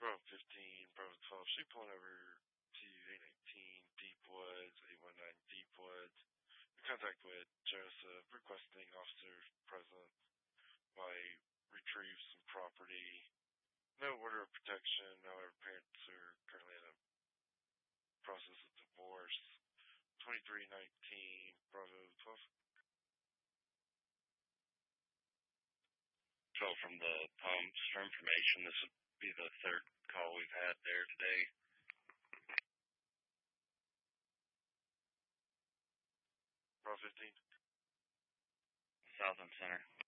Bravo 15, Bravo 12, she pulling over to 819 Deep Woods, 819 Deep Woods. In contact with Joseph, requesting officer presence by retrieve some property. No order of protection, however, parents are currently in a process of divorce. 2319 Bravo 12. 12 from the Palms for information. This would be the third call we've had there today. Bravo 15. Southland Center.